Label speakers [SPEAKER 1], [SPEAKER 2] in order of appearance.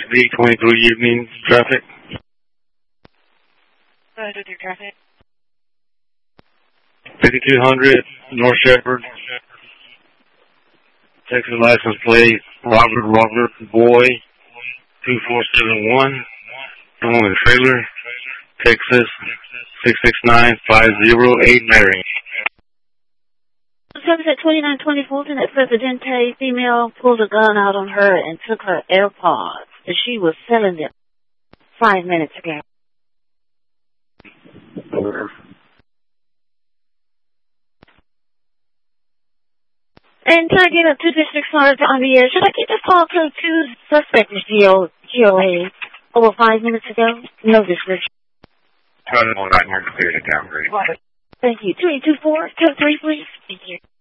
[SPEAKER 1] 6D 23 evening traffic.
[SPEAKER 2] Go ahead with your traffic.
[SPEAKER 1] 5200 North Shepherd. Texas license plate Robert Boy 2471. Home and trailer. Texas 669-508 Mary.
[SPEAKER 3] Service at 2920 Fulton at Presidente. Female pulled a gun out on her and took her AirPods. And she was selling them 5 minutes ago. And can I get a 2 district sergeant on the air? Should I get this call to 2 suspects GOA over 5 minutes ago? No description.
[SPEAKER 1] Turn on that here to clear it down, great.
[SPEAKER 3] Thank you. 2824, 23, please. Thank you.